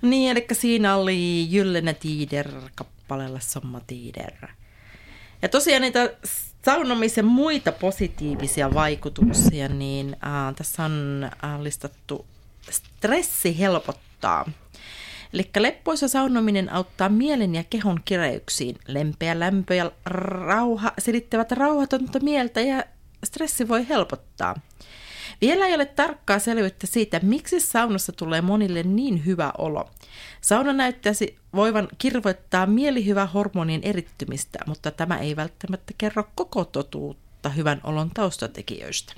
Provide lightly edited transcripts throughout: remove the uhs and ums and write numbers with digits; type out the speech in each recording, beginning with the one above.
Niin, eli siinä oli Gyllene Tider kappaleella Sommartider. Ja tosiaan niitä saunomisen muita positiivisia vaikutuksia, niin tässä on listattu stressi helpottaa. Eli leppoisa saunominen auttaa mielen ja kehon kireyksiin. Lempeä lämpö ja rauha selittävät rauhatonta mieltä ja stressi voi helpottaa. Vielä ei ole tarkkaa selvyyttä siitä, miksi saunassa tulee monille niin hyvä olo. Sauna näyttäisi voivan kirvoittaa mielihyvähormonien erittymistä, mutta tämä ei välttämättä kerro koko totuutta hyvän olon taustatekijöistä.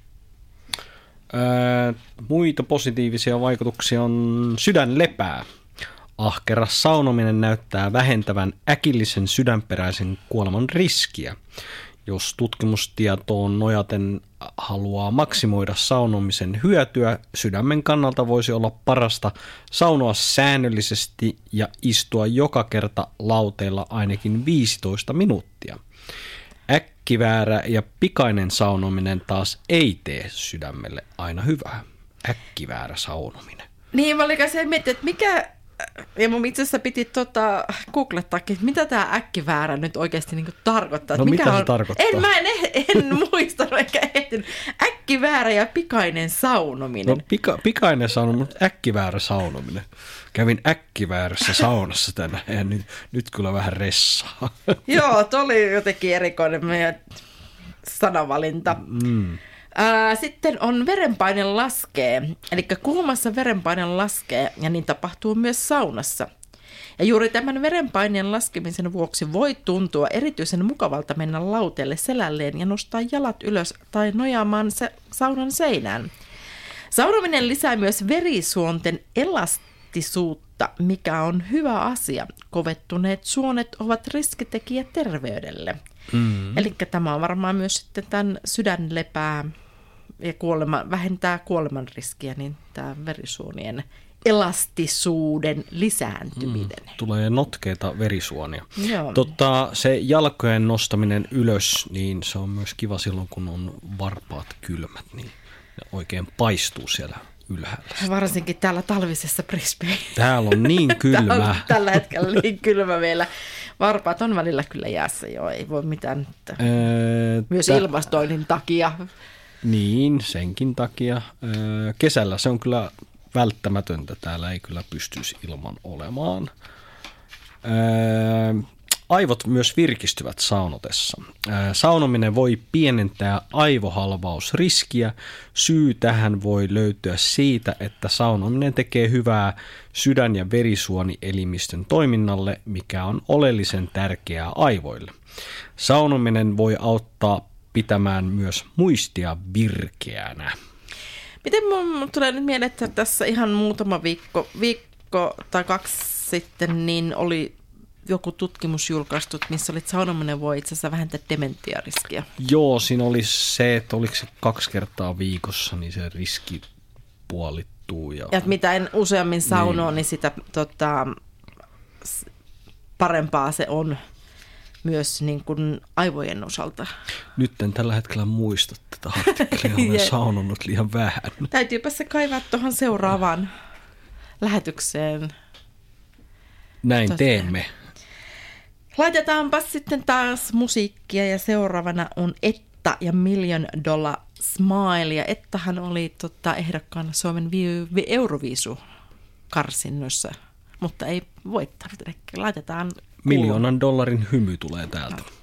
Muita positiivisia vaikutuksia on sydänlepää. Ahkera saunominen näyttää vähentävän äkillisen sydänperäisen kuoleman riskiä. Jos tutkimustietoon nojaten haluaa maksimoida saunomisen hyötyä, sydämen kannalta voisi olla parasta saunoa säännöllisesti ja istua joka kerta lauteilla ainakin 15 minuuttia. Äkkiväärä ja pikainen saunominen taas ei tee sydämelle aina hyvää. Äkkiväärä saunominen. Niin, mä olin kanssa miettinyt, että mikä... Ja mun itse asiassa piti googlettaakin, että mitä tämä äkkiväärä nyt oikeasti niin tarkoittaa. No mikä mitä se tarkoittaa? En muistanut eikä ehtinyt. Äkkiväärä ja pikainen saunominen. No pikainen saunominen, mutta äkkiväärä saunominen. Kävin äkkiväärässä saunassa tänään ja nyt kyllä vähän ressaa. Joo, tuo oli jotenkin erikoinen meidän sanavalinta. Sitten on verenpaine laskee, eli kuumassa verenpaine laskee ja niin tapahtuu myös saunassa. Ja juuri tämän verenpaineen laskemisen vuoksi voi tuntua erityisen mukavalta mennä lauteelle selälleen ja nostaa jalat ylös tai nojaamaan saunan seinään. Saunominen lisää myös verisuonten elastisuutta, mikä on hyvä asia. Kovettuneet suonet ovat riskitekijä terveydelle. Eli tämä on varmaan myös sitten tämän sydänlepää ja vähentää kuoleman riskiä, niin tämä verisuonien elastisuuden lisääntyminen. Tulee notkeita verisuonia. Se jalkojen nostaminen ylös, niin se on myös kiva silloin, kun on varpaat kylmät, niin ne oikein paistuu siellä ylhäällä. Varsinkin täällä talvisessa Brisbane. Täällä on niin kylmä. On tällä hetkellä niin kylmä vielä. Varpaat on välillä kyllä jäässä, joo, ei voi mitään. Myös ilmastoinnin takia. Niin, senkin takia. Kesällä se on kyllä välttämätöntä. Täällä ei kyllä pystyisi ilman olemaan. Aivot myös virkistyvät saunotessa. Saunominen voi pienentää aivohalvausriskiä. Syy tähän voi löytyä siitä, että saunominen tekee hyvää sydän- ja verisuonielimistön toiminnalle, mikä on oleellisen tärkeää aivoille. Saunominen voi auttaa pitämään myös muistia virkeänä. Miten mun tulee nyt mieleen, että tässä ihan muutama viikko tai 2 sitten, niin oli joku tutkimus julkaistu, missä oli, että saunominen voi itse asiassa vähentää dementiariskiä. Joo, siinä oli se, että oliko se 2 kertaa viikossa, niin se riski puolittuu. Ja mitä useammin saunoo, niin sitä parempaa se on myös niin kuin aivojen osalta. Nyt en tällä hetkellä muista tätä artikkelia, olen saunonnut liian vähän. Täytyypä se kaivaa tuohon seuraavaan lähetykseen. Näin teemme. Laitetaanpa sitten taas musiikkia ja seuraavana on Etta ja $1 Million Smile. Ja Ettahan oli ehdokkaana Suomen Euroviisu-karsinnoissa, mutta ei voittanut. Laitetaan $1 miljoonan hymy tulee täältä.